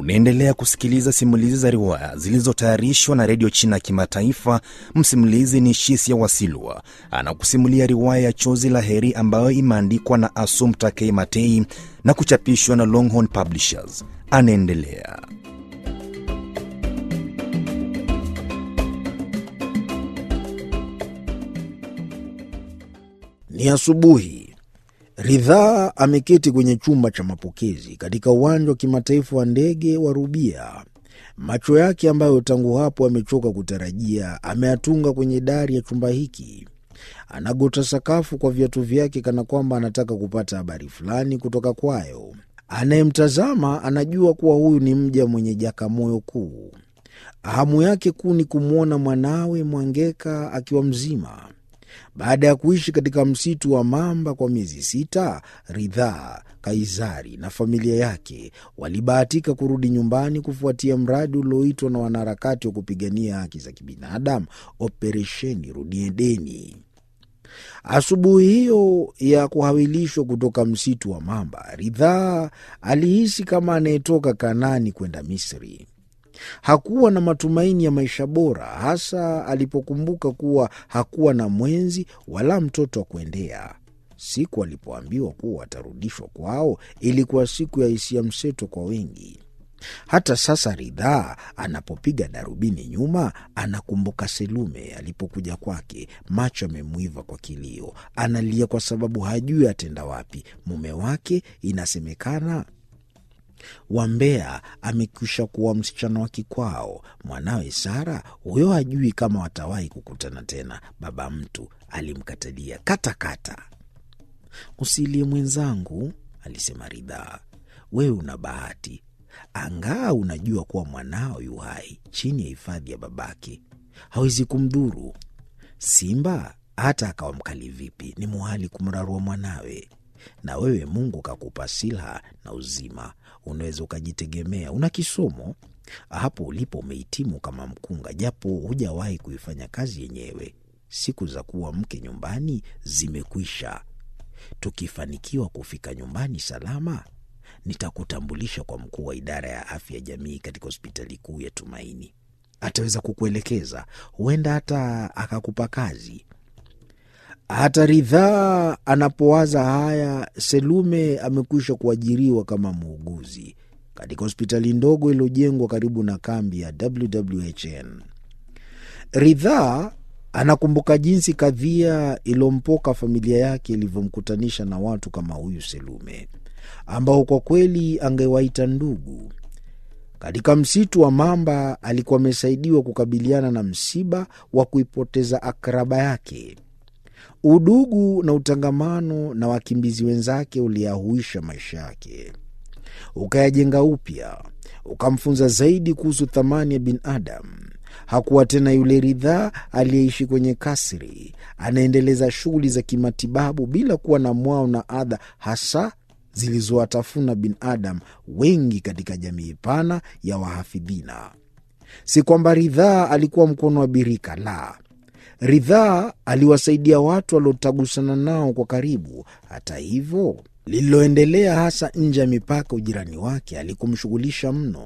Unaendelea kusikiliza simulizi za riwaya zilizotayarishwa na redio China Kimataifa. Msimulizi ni Shisia Wasilwa. Anakusimulia riwaya ya Chozi la Heri ambayo imeandikwa na Assumpta K. Matei na kuchapishwa na Longhorn Publishers. Anaendelea. Ni asubuhi. Ridhaa ameketi kwenye chumba cha mapokezi katika uwanja wa kimataifa wa ndege wa Rubia. Macho yake ambayo tangu hapo amechoka kutarajia ameatunga kwenye dari ya chumba hiki. Anagota sakafu kwa viatu vyake kana kwamba anataka kupata habari fulani kutoka kwayo. Anayemtazama anajua kuwa huyu ni mja mwenye jakamoyo kuu. Hamu yake kuu ni kumwona mwanawe Mwangeka akiwa mzima. Baada ya kuishi katika msitu wa mamba kwa miezi 6, Ridhaa, Kaizari na familia yake walibahatika kurudi nyumbani kufuatia mradi ulioitwa na wanaharakati wa kupigania haki za kibinadamu, Operesheni Rudi Edeni. Asubuhi hiyo ya kuhawilishwa kutoka msitu wa mamba, Ridhaa alihisi kama anayetoka Kanaani kwenda Misri. Hakuwa na matumaini ya maisha bora, hasa alipokumbuka kuwa hakuwa na mwenzi wala mtoto wa kuendea. Siku alipoambiwa kuwa atarudishwa kwao ilikuwa siku ya hisia mseto kwa wengi. Hata sasa Ridhaa anapopiga darubini nyuma, anakumbuka Selume alipokuja kwake, macho yamemwiva kwa kilio. Analia kwa sababu hajui atenda wapi. Mume wake inasemekana Wambea amekwisha kuwa msichana wa kikwao. Mwanawe Sara, huyo hajui kama watawahi kukutana tena. Baba mtu alimkatalia katakata. Usilie mwenzangu, alisema Ridhaa. Wewe una bahati. Angaa unajua kuwa mwanao yu hai chini ya hifadhi ya babake. Hawezi kumdhuru. Simba hata akawa mkali vipi ni muhali kumrarua mwanawe. Na wewe Mungu kakupa silaha na uzima. Unaweza ukajitegemea. Una kisomo. Hapo ulipo umehitimu kama mkunga, japo hujawahi kuifanya kazi yenyewe. Siku za kuwa mke nyumbani zimekwisha. Tukifanikiwa kufika nyumbani salama, nitakutambulisha kwa mkuu wa idara ya afya ya jamii katika hospitali kuu ya Tumaini. Ataweza kukuelekeza. Huenda hata akakupa kazi. Hata Ridhaa anapowaza haya, Selume amekwisha kuajiriwa kama muuguzi katika hospitali ndogo iliyojengwa karibu na kambi ya WWHN. Ridhaa anakumbuka jinsi kadhia ilompoka familia yake ilivyomkutanisha na watu kama huyu Selume, ambao kwa kweli angewaita ndugu. Katika msitu wa mamba alikuwa amesaidiwa kukabiliana na msiba wa kuipoteza akraba yake. Udugu na utangamano na wakimbizi wenzake uliyahuisha maisha yake, ukayajenga upya, ukamfunza zaidi kuhusu thamani ya binadamu. Hakuwa tena yule Ridhaa aliyeishi kwenye kasri, anaendeleza shughuli za kimatibabu bila kuwa na mwao na adha hasa zilizowatafuna binadamu wengi katika jamii pana ya wahafidhina. Si kwamba Ridhaa alikuwa mkono wa birika, la. Ridhaa aliwasaidia watu waliotagusana nao kwa karibu. Hata hivyo, lililoendelea hasa nje ya mipaka ujirani wake alikumshughulisha mno.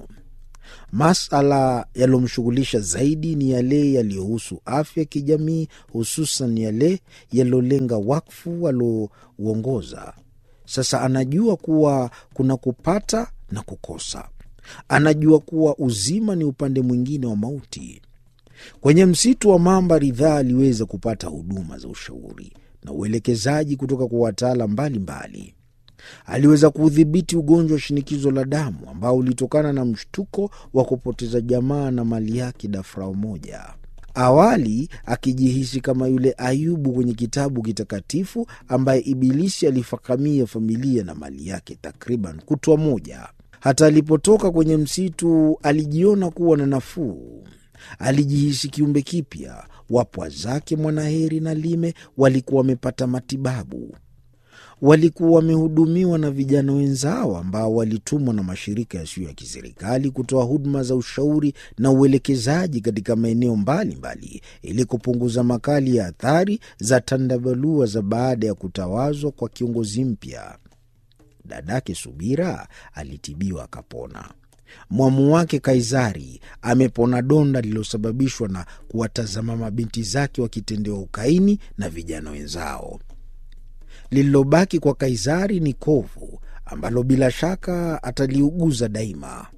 Masala yalomshughulisha zaidi ni yale yaliyohusu afya kijamii, hususan yale yalolenga wakfu aliouongoza. Sasa anajua kuwa kuna kupata na kukosa. Anajua kuwa uzima ni upande mwingine wa mauti. Kwenye msitu wa mamba, Ridhaa aliweza kupata huduma za ushauri na uelekezaji kutoka kwa wataalamu mbalimbali. Aliweza kuudhibiti ugonjwa wa shinikizo la damu ambao ulitokana na mshtuko wa kupoteza jamaa na mali yake dafrao moja. Awali akijihisi kama yule Ayubu kwenye kitabu kitakatifu ambaye Ibilisi alifakamia familia na mali yake takriban kutwa moja. Hata alipotoka kwenye msitu alijiona kuwa na nafuu. Alijihisi kiumbe kipya. Wapwa zake Mwanaheri na Lime walikuwa wamepata matibabu. Walikuwa wamehudumiwa na vijana wenzao ambao walitumwa na mashirika yasiyo ya kiserikali kutoa huduma za ushauri na uelekezaji katika maeneo mbalimbali ili kupunguza makali ya athari za tandabalua za baada ya kutawazwa kwa kiongozi mpya. Dadake Subira alitibiwa akapona. Mwamu wake Kaisari amepona donda lililosababishwa na kuwatazama mabinti zake wakitendewa ukaini na vijana wenzao. Lililobaki kwa Kaisari ni kovu ambalo bila shaka ataliuguza daima.